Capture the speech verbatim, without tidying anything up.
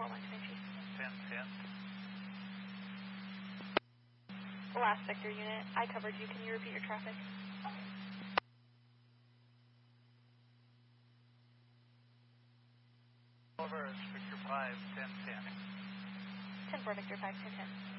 one twenty. ten ten. Last Victor unit, I covered you. Can you repeat your traffic? Over, Victor five, ten ten. ten four Victor five, ten ten.